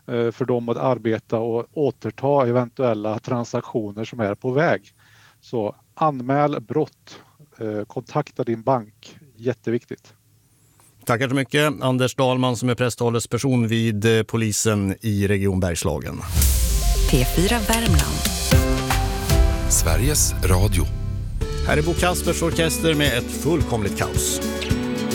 för dem att arbeta och återta eventuella transaktioner som är på väg. Så anmäl brott, kontakta din bank, jätteviktigt. Tackar så mycket, Anders Dahlman som är presstalesperson vid polisen i Region Bergslagen. P4 Värmland. Sveriges Radio. Här är Bo Kaspers orkester med ett fullkomligt kaos.